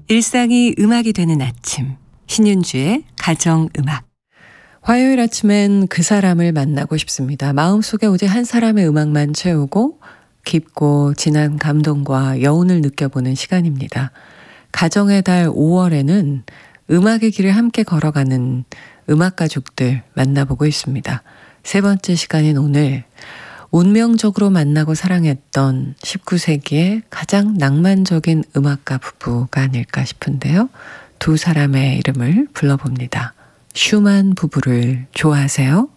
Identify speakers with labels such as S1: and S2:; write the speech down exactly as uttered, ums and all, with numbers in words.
S1: 일상이 음악이 되는 아침, 신윤주의 가정음악. 화요일 아침엔 그 사람을 만나고 싶습니다. 마음속에 오직 한 사람의 음악만 채우고 깊고 진한 감동과 여운을 느껴보는 시간입니다. 가정의 달 오월에는 음악의 길을 함께 걸어가는 음악가족들 만나보고 있습니다. 세 번째 시간인 오늘, 운명적으로 만나고 사랑했던 십구 세기의 가장 낭만적인 음악가 부부가 아닐까 싶은데요. 두 사람의 이름을 불러봅니다. 슈만 부부를 좋아하세요?